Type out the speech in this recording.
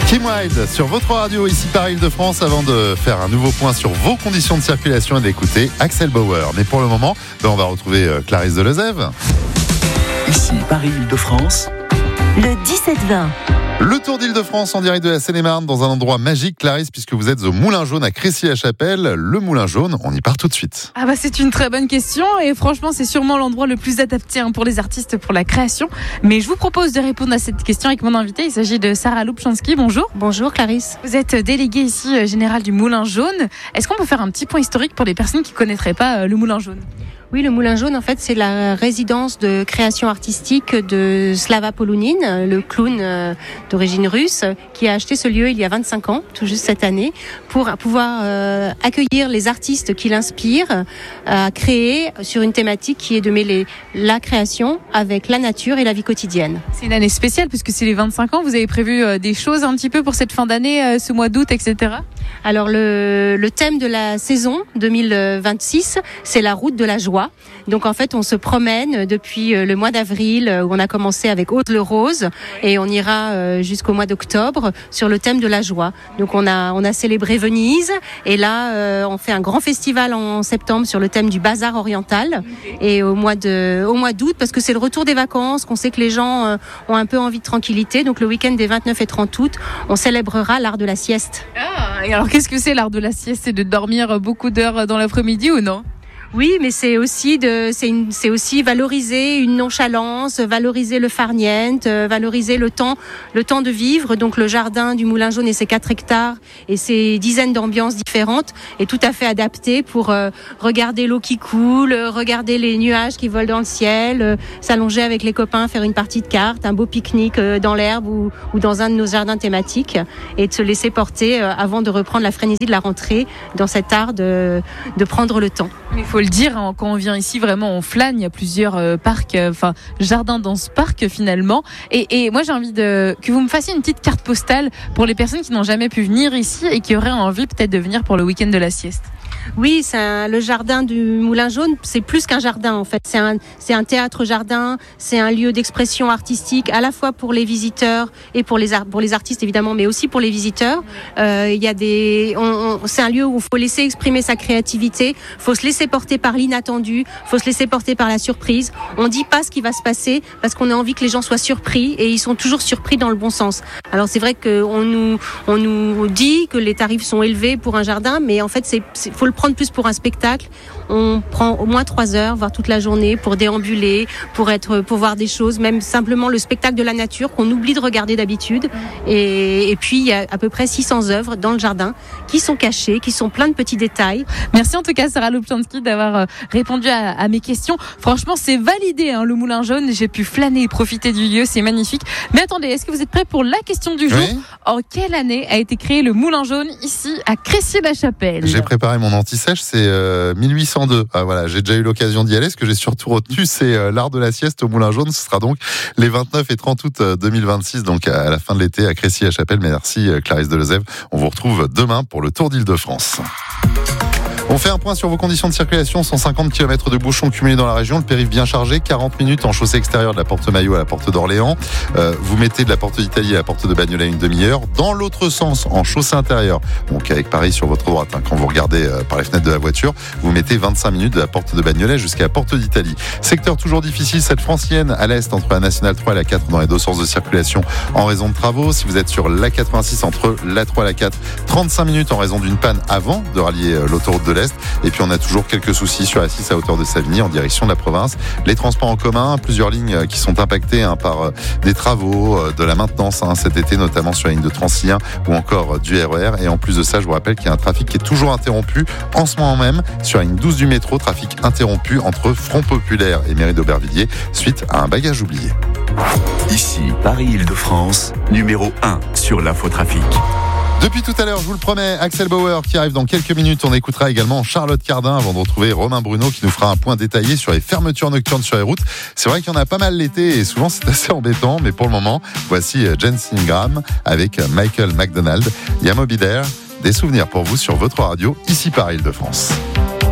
Kim Wilde sur votre radio ici par Île-de-France avant de faire un nouveau point sur vos conditions de circulation et d'écouter Axel Bauer. Mais pour le moment, on va retrouver Clarisse Delezève. Ici Paris Île-de-France. Le 17-20. Le Tour d'Île-de-France en direct de la Seine-et-Marne dans un endroit magique, Clarisse, puisque vous êtes au Moulin Jaune à Crécy-la-Chapelle. Le Moulin Jaune, on y part tout de suite. C'est une très bonne question et franchement c'est sûrement l'endroit le plus adapté pour les artistes pour la création. Mais je vous propose de répondre à cette question avec mon invité. Il s'agit de Sarah Lubchansky. Bonjour. Bonjour Clarisse. Vous êtes déléguée ici générale du Moulin Jaune. Est-ce qu'on peut faire un petit point historique pour les personnes qui ne connaîtraient pas le Moulin Jaune ? Oui, le Moulin Jaune, en fait, c'est la résidence de création artistique de Slava Polounine, le clown d'origine russe, qui a acheté ce lieu il y a 25 ans, tout juste cette année, pour pouvoir accueillir les artistes qui l'inspirent à créer sur une thématique qui est de mêler la création avec la nature et la vie quotidienne. C'est une année spéciale puisque c'est les 25 ans. Vous avez prévu des choses un petit peu pour cette fin d'année, ce mois d'août, etc. Alors le thème de la saison 2026, c'est la route de la joie. Donc en fait, on se promène depuis le mois d'avril où on a commencé avec Aude-le-Rose et on ira jusqu'au mois d'octobre sur le thème de la joie. Donc on a célébré Venise et là on fait un grand festival en septembre sur le thème du bazar oriental et au mois d'août parce que c'est le retour des vacances, qu'on sait que les gens ont un peu envie de tranquillité. Donc le week-end des 29 et 30 août, on célébrera l'art de la sieste. Et alors qu'est-ce que c'est l'art de la sieste ? C'est de dormir beaucoup d'heures dans l'après-midi ou non ? Oui, mais c'est aussi valoriser une nonchalance, valoriser le farniente, valoriser le temps de vivre. Donc le jardin du Moulin Jaune et ses 4 hectares et ses dizaines d'ambiances différentes est tout à fait adapté pour regarder l'eau qui coule, regarder les nuages qui volent dans le ciel, s'allonger avec les copains, faire une partie de cartes, un beau pique-nique dans l'herbe ou dans un de nos jardins thématiques et de se laisser porter avant de reprendre la frénésie de la rentrée dans cet art de prendre le temps. Il faut le dire, quand on vient ici, vraiment, on flâne. Il y a plusieurs parcs, jardins dans ce parc finalement. Et moi, j'ai envie que vous me fassiez une petite carte postale pour les personnes qui n'ont jamais pu venir ici et qui auraient envie peut-être de venir pour le week-end de la sieste. Oui, le jardin du Moulin Jaune, c'est plus qu'un jardin en fait. C'est un théâtre-jardin, c'est un lieu d'expression artistique à la fois pour les visiteurs et pour les artistes évidemment, mais aussi pour les visiteurs. C'est un lieu où il faut laisser exprimer sa créativité, faut se laisser porter par l'inattendu, faut se laisser porter par la surprise. On dit pas ce qui va se passer parce qu'on a envie que les gens soient surpris et ils sont toujours surpris dans le bon sens. Alors c'est vrai qu'on nous dit que les tarifs sont élevés pour un jardin, mais en fait faut le prendre plus pour un spectacle. On prend au moins 3 heures, voire toute la journée pour déambuler, pour voir des choses, même simplement le spectacle de la nature qu'on oublie de regarder d'habitude. Et puis il y a à peu près 600 œuvres dans le jardin qui sont cachées, qui sont plein de petits détails. Merci en tout cas Sarah Lubchansky d'avoir répondu à mes questions. Franchement, c'est validé le Moulin Jaune. J'ai pu flâner et profiter du lieu, c'est magnifique. Mais attendez, est-ce que vous êtes prêts pour la question du jour ? Oui. En quelle année a été créé le Moulin Jaune ici à Crécy-la-Chapelle ? J'ai préparé mon anti-sèche, c'est 1802. Voilà, j'ai déjà eu l'occasion d'y aller. Ce que j'ai surtout retenu, c'est l'art de la sieste au Moulin Jaune. Ce sera donc les 29 et 30 août 2026, donc à la fin de l'été à Crécy-la-Chapelle. Merci Clarisse Delezève. On vous retrouve demain pour le Tour d'Île-de-France. On fait un point sur vos conditions de circulation. 150 km de bouchons cumulés dans la région. Le périph' bien chargé. 40 minutes en chaussée extérieure de la porte Maillot à la porte d'Orléans. Vous mettez de la porte d'Italie à la porte de Bagnolet une demi-heure. Dans l'autre sens, en chaussée intérieure, donc avec Paris sur votre droite, quand vous regardez par les fenêtres de la voiture, vous mettez 25 minutes de la porte de Bagnolet jusqu'à la porte d'Italie. Secteur toujours difficile, cette francienne à l'est entre la Nationale 3 et la 4 dans les deux sens de circulation en raison de travaux. Si vous êtes sur la 86 entre la 3 et la 4, 35 minutes en raison d'une panne avant de rallier l'autoroute de l'Est. Et puis on a toujours quelques soucis sur la 6 à hauteur de Savigny en direction de la province. Les transports en commun, plusieurs lignes qui sont impactées par des travaux, de la maintenance cet été, notamment sur la ligne de Transilien ou encore du RER. Et en plus de ça, je vous rappelle qu'il y a un trafic qui est toujours interrompu en ce moment même sur la ligne 12 du métro, trafic interrompu entre Front Populaire et Mairie d'Aubervilliers suite à un bagage oublié. Ici Paris Île-de-France, numéro 1 sur l'infotrafic. Depuis tout à l'heure, je vous le promets, Axel Bauer qui arrive dans quelques minutes. On écoutera également Charlotte Cardin avant de retrouver Romain Bruno qui nous fera un point détaillé sur les fermetures nocturnes sur les routes. C'est vrai qu'il y en a pas mal l'été et souvent c'est assez embêtant, mais pour le moment, voici Jensen Graham avec Michael McDonald. Yamobi There, des souvenirs pour vous sur votre radio, ici par Île-de-France.